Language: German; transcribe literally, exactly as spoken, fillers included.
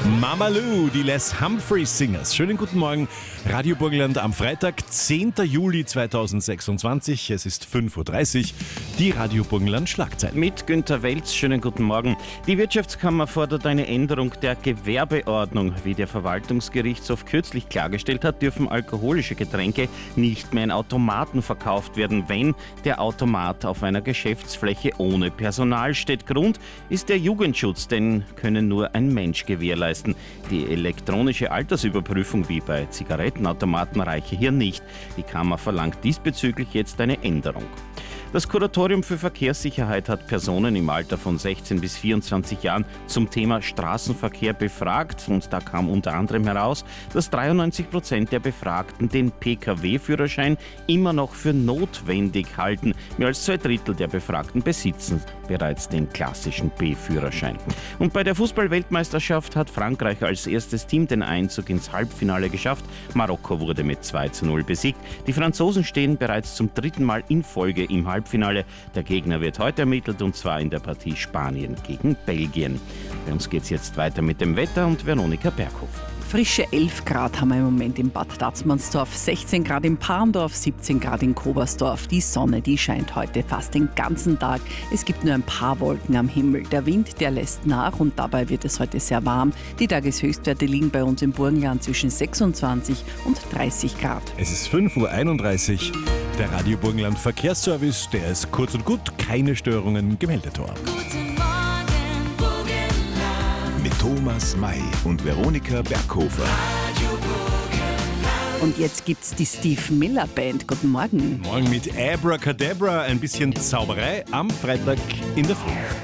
Mama Lou, die Les Humphreys Singers. Schönen guten Morgen, Radio Burgenland am Freitag, zehnten Juli zweitausendsechsundzwanzig. Es ist fünf Uhr dreißig, die Radio Burgenland Schlagzeilen. Mit Günter Welz, schönen guten Morgen. Die Wirtschaftskammer fordert eine Änderung der Gewerbeordnung. Wie der Verwaltungsgerichtshof kürzlich klargestellt hat, dürfen alkoholische Getränke nicht mehr in Automaten verkauft werden, wenn der Automat auf einer Geschäftsfläche ohne Personal steht. Grund ist der Jugendschutz, den können nur ein Mensch gewährleisten. Die elektronische Altersüberprüfung wie bei Zigarettenautomaten reiche hier nicht. Die Kammer verlangt diesbezüglich jetzt eine Änderung. Das Kuratorium für Verkehrssicherheit hat Personen im Alter von sechzehn bis vierundzwanzig Jahren zum Thema Straßenverkehr befragt. Und da kam unter anderem heraus, dass dreiundneunzig Prozent der Befragten den P K W-Führerschein immer noch für notwendig halten. Mehr als zwei Drittel der Befragten besitzen bereits den klassischen B-Führerschein. Und bei der Fußball-Weltmeisterschaft hat Frankreich als erstes Team den Einzug ins Halbfinale geschafft. Marokko wurde mit zwei zu null besiegt. Die Franzosen stehen bereits zum dritten Mal in Folge im Halbfinale. Der Gegner wird heute ermittelt, und zwar in der Partie Spanien gegen Belgien. Bei uns geht es jetzt weiter mit dem Wetter und Veronika Berghofer. Frische elf Grad haben wir im Moment in Bad Tatzmannsdorf, sechzehn Grad in Parndorf, siebzehn Grad in Kobersdorf. Die Sonne, die scheint heute fast den ganzen Tag. Es gibt nur ein paar Wolken am Himmel. Der Wind, der lässt nach, und dabei wird es heute sehr warm. Die Tageshöchstwerte liegen bei uns im Burgenland zwischen sechsundzwanzig und dreißig Grad. Es ist fünf Uhr einunddreißig. Der Radio Burgenland Verkehrsservice, der ist kurz und gut, keine Störungen gemeldet worden. Guten Morgen, Burgenland. Mit Thomas May und Veronika Berghofer. Radio Burgenland. Und jetzt gibt's die Steve Miller Band. Guten Morgen. Morgen mit Abracadabra, ein bisschen Zauberei am Freitag in der Früh.